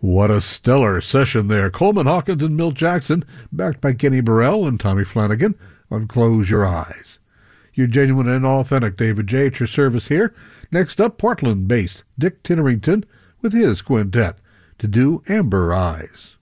What a stellar session there. Coleman Hawkins and Milt Jackson, backed by Kenny Burrell and Tommy Flanagan on Close Your Eyes. Your genuine and authentic David J. at your service here. Next up, Portland-based Dick Tinnerington with his quintet to do Amber Eyes.